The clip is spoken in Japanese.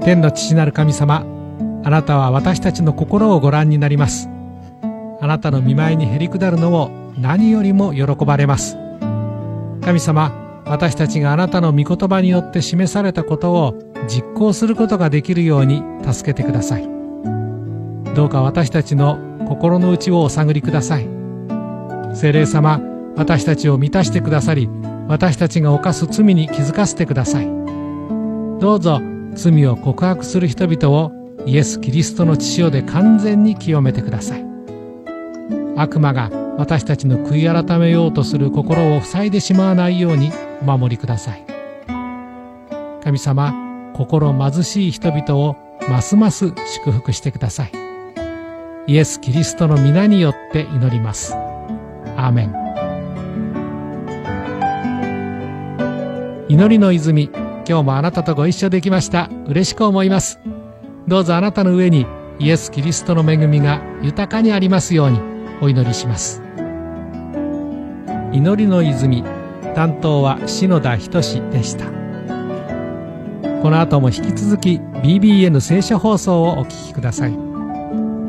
天の父なる神様、あなたは私たちの心をご覧になります。あなたの御前にへり下るのを何よりも喜ばれます。神様、私たちがあなたの御言葉によって示されたことを実行することができるように助けてください。どうか私たちの心の内をお探りください。聖霊様、私たちを満たしてくださり、私たちが犯す罪に気づかせてください。どうぞ罪を告白する人々をイエス・キリストの血潮で完全に清めてください。悪魔が私たちの悔い改めようとする心を塞いでしまわないようにお守りください。神様、心貧しい人々をますます祝福してください。イエス・キリストの皆によって祈ります。アーメン。祈りの泉、今日もあなたとご一緒できました。嬉しく思います。どうぞあなたの上にイエス・キリストの恵みが豊かにありますようにお祈りします。祈りの泉、担当は篠田仁でした。この後も引き続き BBN 聖書放送をお聞きください。